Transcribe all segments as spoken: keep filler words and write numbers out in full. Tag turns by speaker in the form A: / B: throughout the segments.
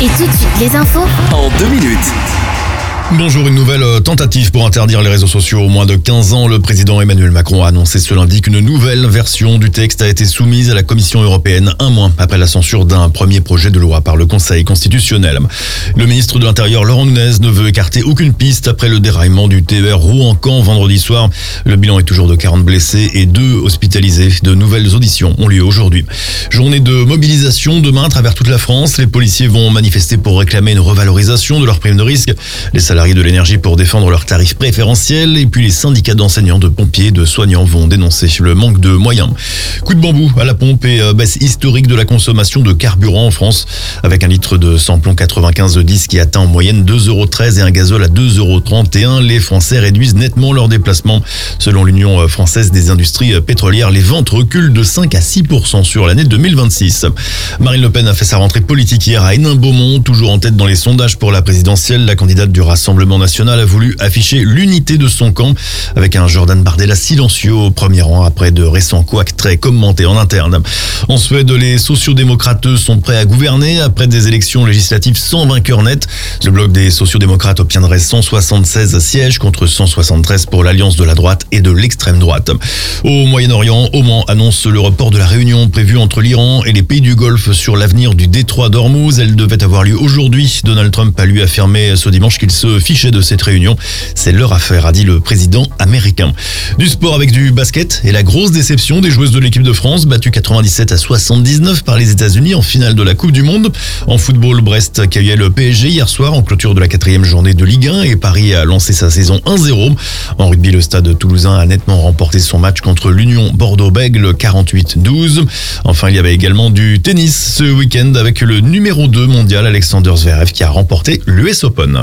A: Et tout de suite, les infos
B: en deux minutes.
C: Bonjour, une nouvelle tentative pour interdire les réseaux sociaux aux moins de quinze ans. Le président Emmanuel Macron a annoncé ce lundi qu'une nouvelle version du texte a été soumise à la Commission européenne un mois après la censure d'un premier projet de loi par le Conseil constitutionnel. Le ministre de l'Intérieur, Laurent Nunez, ne veut écarter aucune piste après le déraillement du T E R Rouen-Caen vendredi soir. Le bilan est toujours de quarante blessés et deux hospitalisés. De nouvelles auditions ont lieu aujourd'hui. Journée de mobilisation demain à travers toute la France. Les policiers vont manifester pour réclamer une revalorisation de leur prime de risque. Les salariés de l'énergie pour défendre leurs tarifs préférentiels et puis les syndicats d'enseignants, de pompiers, de soignants vont dénoncer le manque de moyens. Coup de bambou à la pompe et baisse historique de la consommation de carburant en France avec un litre de samplon quatre-vingt-quinze dix qui atteint en moyenne deux euros treize et un gazole à deux euros trente et un. Les Français réduisent nettement leurs déplacements. Selon l'Union française des industries pétrolières, les ventes reculent de cinq à six pour cent sur l'année deux mille vingt-six. Marine Le Pen a fait sa rentrée politique hier à Hénin-Beaumont, toujours en tête dans les sondages pour la présidentielle. La candidate du Rassemblement national a voulu afficher l'unité de son camp avec un Jordan Bardella silencieux au premier rang après de récents couacs très commentés en interne. En Suède, les sociodémocrates sont prêts à gouverner après des élections législatives sans vainqueur net. Le bloc des sociodémocrates obtiendrait cent soixante-seize sièges contre cent soixante-treize pour l'alliance de la droite et de l'extrême droite. Au Moyen-Orient, Oman annonce le report de la réunion prévue entre l'Iran et les pays du Golfe sur l'avenir du détroit d'Ormuz. Elle devait avoir lieu aujourd'hui. Donald Trump a lui affirmé ce dimanche qu'il se fichait de cette réunion. C'est leur affaire, a dit le président américain. Du sport avec du basket et la grosse déception des joueuses de l'équipe de France, battues quatre-vingt-dix-sept à soixante-dix-neuf par les États-Unis en finale de la Coupe du Monde. En football, Brest accueillait le P S G hier soir en clôture de la quatrième journée de Ligue un et Paris a lancé sa saison un zéro. En rugby, le stade toulousain a nettement remporté son match contre l'Union Bordeaux-Bègles quarante-huit douze. Enfin, il y avait également du tennis ce week-end avec le numéro deux mondial Alexander Zverev qui a remporté l'U S Open.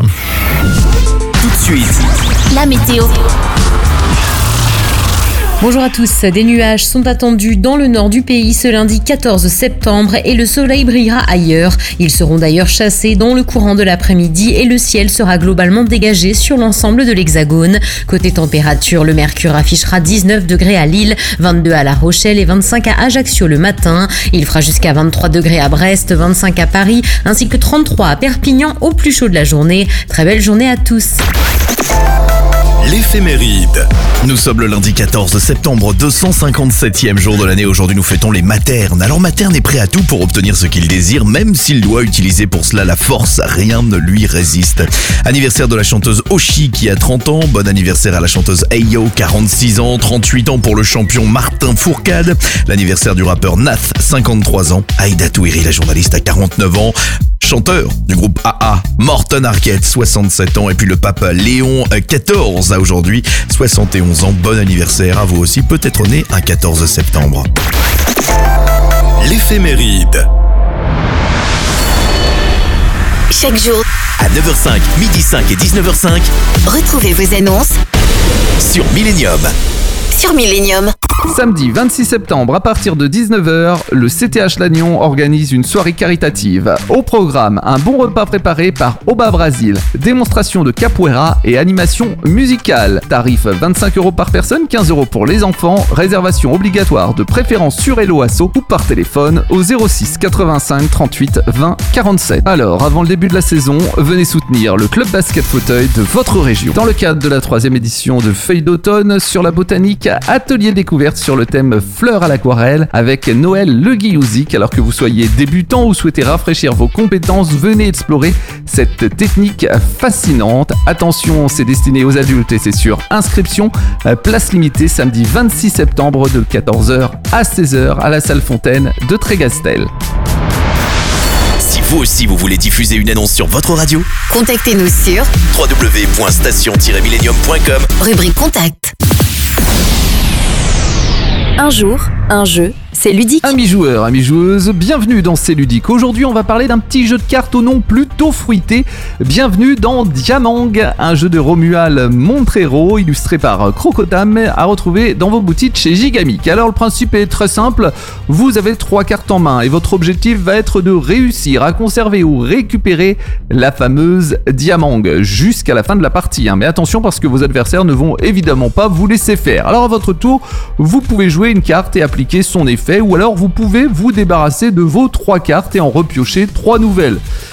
B: Tout de suite,
A: la météo.
D: Bonjour à tous, des nuages sont attendus dans le nord du pays ce lundi quatorze septembre et le soleil brillera ailleurs. Ils seront d'ailleurs chassés dans le courant de l'après-midi et le ciel sera globalement dégagé sur l'ensemble de l'hexagone. Côté température, le mercure affichera dix-neuf degrés à Lille, vingt-deux à La Rochelle et vingt-cinq à Ajaccio le matin. Il fera jusqu'à vingt-trois degrés à Brest, vingt-cinq à Paris ainsi que trente-trois à Perpignan au plus chaud de la journée. Très belle journée à tous.
B: l'éphéméride. Nous sommes le lundi quatorze septembre, deux cent cinquante-septième jour de l'année. Aujourd'hui, nous fêtons les maternes. Alors, Materne est prêt à tout pour obtenir ce qu'il désire, même s'il doit utiliser pour cela la force. Rien ne lui résiste. Anniversaire de la chanteuse Oshi qui a trente ans. Bon anniversaire à la chanteuse Ayo, quarante-six ans. trente-huit ans pour le champion Martin Fourcade. L'anniversaire du rappeur Nath, cinquante-trois ans. Aïda Touiri, la journaliste, à quarante-neuf ans. Chanteur du groupe A A, Morten Arquette, soixante-sept ans. Et puis le pape Léon quatorze a aujourd'hui soixante et onze ans. Bon anniversaire à vous aussi, peut-être né un quatorze septembre. L'éphéméride.
A: Chaque jour,
B: À neuf heures cinq, midi cinq et dix-neuf heures cinq,
A: retrouvez vos annonces
B: sur Millennium.
A: sur Millennium.
E: Samedi vingt-six septembre, à partir de dix-neuf heures, le C T H Lannion organise une soirée caritative. Au programme, un bon repas préparé par Oba Brasil, démonstration de capoeira et animation musicale. Tarif vingt-cinq euros par personne, quinze euros pour les enfants. Réservation obligatoire de préférence sur Hello Asso ou par téléphone au zéro six quatre-vingt-cinq trente-huit vingt quarante-sept. Alors, avant le début de la saison, venez soutenir le club basket fauteuil de votre région. Dans le cadre de la troisième édition de Feuilles d'automne sur la botanique, atelier découverte sur le thème fleurs à l'aquarelle avec Noël Le Guillauzic. Alors que vous soyez débutant ou souhaitez rafraîchir vos compétences, venez explorer cette technique fascinante. Attention, c'est destiné aux adultes et c'est sur inscription. Place limitée samedi vingt-six septembre de quatorze heures à seize heures à la salle Fontaine de Trégastel.
B: Si vous aussi vous voulez diffuser une annonce sur votre radio,
A: Contactez-nous sur
B: w w w point station tiret millennium point com.
A: rubrique Contact. Un jour, un jeu, c'est ludique.
E: Amis joueurs, amis joueuses, bienvenue dans C'est Ludique. Aujourd'hui, on va parler d'un petit jeu de cartes au nom plutôt fruité. Bienvenue dans Diamang, un jeu de Romuald Montrero, illustré par Crocotam, à retrouver dans vos boutiques chez Gigamic. Alors, le principe est très simple. Vous avez trois cartes en main et votre objectif va être de réussir à conserver ou récupérer la fameuse Diamang jusqu'à la fin de la partie. Mais attention, parce que vos adversaires ne vont évidemment pas vous laisser faire. Alors, à votre tour, vous pouvez jouer une carte et appliquer son effet, ou alors vous pouvez vous débarrasser de vos trois cartes et en repiocher trois nouvelles.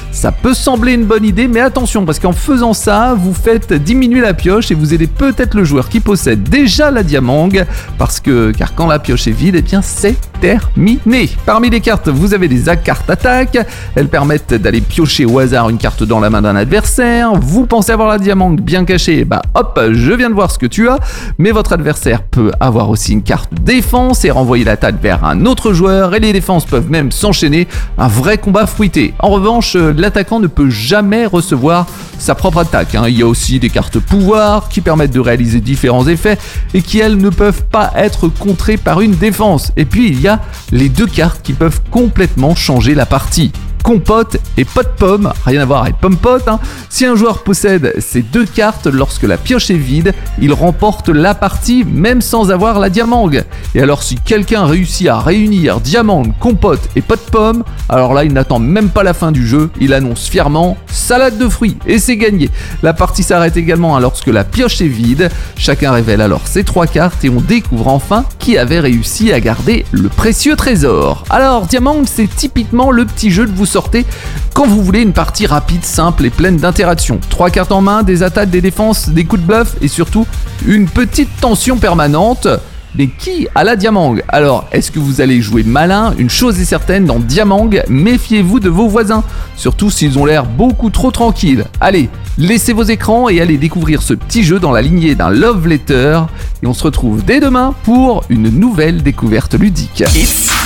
E: Ça peut sembler une bonne idée, mais attention, parce qu'en faisant ça, vous faites diminuer la pioche et vous aidez peut-être le joueur qui possède déjà la diamang, parce que, car quand la pioche est vide, eh bien c'est terminé. Parmi les cartes, vous avez des cartes attaque. Elles permettent d'aller piocher au hasard une carte dans la main d'un adversaire. Vous pensez avoir la diamang bien cachée, bah hop, je viens de voir ce que tu as. Mais votre adversaire peut avoir aussi une carte défense et renvoyer l'attaque vers un autre joueur. Et les défenses peuvent même s'enchaîner. Un vrai combat fruité. En revanche, l'attaquant ne peut jamais recevoir sa propre attaque. Hein. Il y a aussi des cartes pouvoir qui permettent de réaliser différents effets et qui, elles, ne peuvent pas être contrées par une défense. Et puis, il y a les deux cartes qui peuvent complètement changer la partie. Compote et pot de pomme, rien à voir avec pomme-pote. Hein. Si un joueur possède ces deux cartes, lorsque la pioche est vide, il remporte la partie même sans avoir la diamang. Et alors si quelqu'un réussit à réunir diamang, compote et pot de pomme, alors là il n'attend même pas la fin du jeu, il annonce fièrement salade de fruits et c'est gagné. La partie s'arrête également hein, lorsque la pioche est vide. Chacun révèle alors ses trois cartes et on découvre enfin qui avait réussi à garder le précieux trésor. Alors diamang, c'est typiquement le petit jeu de vous sortez quand vous voulez une partie rapide, simple et pleine d'interactions. Trois cartes en main, des attaques, des défenses, des coups de bluff et surtout une petite tension permanente. Mais qui a la diamang? Alors, est-ce que vous allez jouer malin? Une chose est certaine, dans diamang, méfiez-vous de vos voisins, surtout s'ils ont l'air beaucoup trop tranquilles. Allez, laissez vos écrans et allez découvrir ce petit jeu dans la lignée d'un love letter. Et on se retrouve dès demain pour une nouvelle découverte ludique.
A: It's